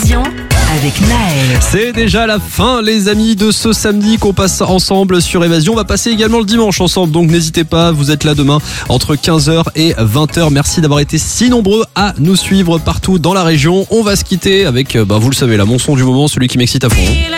Évasion avec Naël. C'est déjà la fin, les amis, de ce samedi qu'on passe ensemble sur Évasion. On va passer également le dimanche ensemble, donc n'hésitez pas, vous êtes là demain entre 15h et 20h. Merci d'avoir été si nombreux à nous suivre partout dans la région. On va se quitter avec, vous le savez, la mon son du moment, celui qui m'excite à fond.